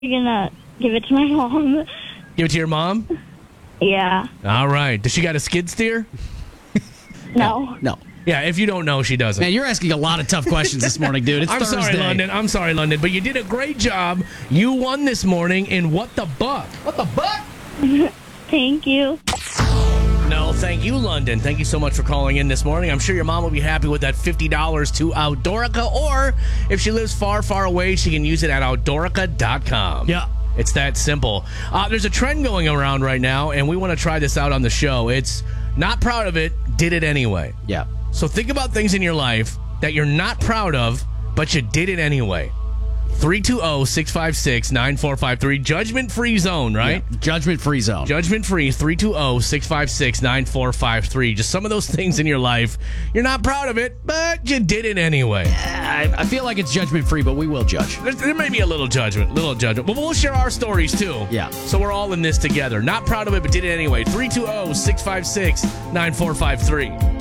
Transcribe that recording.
You're gonna give it to my mom. Give it to your mom? Yeah. All right. Does she got a skid steer? No. No. Yeah, if you don't know, she doesn't. Man, you're asking a lot of tough questions this morning, dude. It's I'm Thursday. I'm sorry, London. But you did a great job. You won this morning in What the Buck. What the Buck? Thank you. No, thank you, London. Thank you so much for calling in this morning. I'm sure your mom will be happy with that $50 to Outdoorica, or if she lives far, far away, she can use it at Outdoorica.com. Yeah. It's that simple. There's a trend going around right now, and we want to try this out on the show. It's not proud of it, did it anyway. Yeah. So think about things in your life that you're not proud of, but you did it anyway. 320-656-9453. Judgment-free zone, right? Yeah. Judgment-free zone. Judgment-free, 320-656-9453. Just some of those things in your life, you're not proud of it, but you did it anyway. I feel like it's judgment-free, but we will judge. There may be a little judgment. But we'll share our stories, too. Yeah. So we're all in this together. Not proud of it, but did it anyway. 320-656-9453.